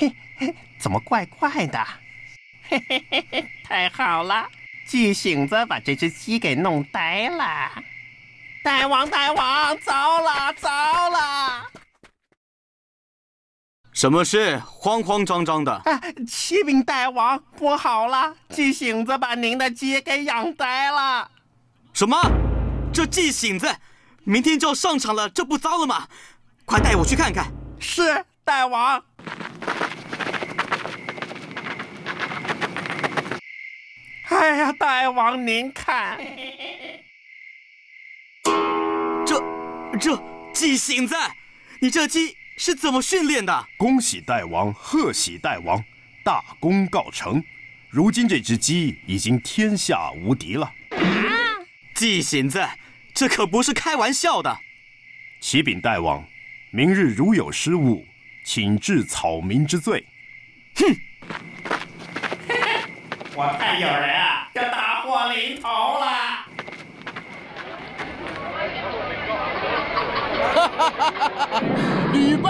嘿嘿，怎么怪怪的？嘿嘿嘿嘿，太好了，鸡醒子把这只鸡给弄呆了。大王，大王，糟了，糟了！ 什么事？慌慌张张的。 启禀大王，不好了，鸡醒子把您的鸡给养呆了。 什么？这鸡醒子明天就要上场了，这不糟了吗？快带我去看看。 是，大王。哎呀，大王您看， 这鸡醒子，你这鸡是怎么训练的？ 恭喜大王，贺喜大王，大功告成。如今这只鸡已经天下无敌了。 鸡醒子，这可不是开玩笑的。 启禀大王，明日如有失误，请治草民之罪。 哼！ 我看有人要大祸临头了。 吕